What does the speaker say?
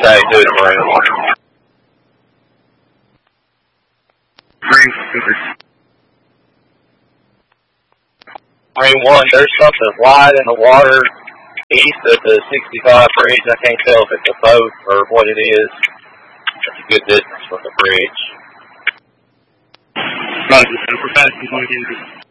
say do it around. I mean, one, there's something wide in the water east of the 65 bridge. I can't tell if it's a boat or what it is. It's a good distance from the bridge. Roger, how fast is it?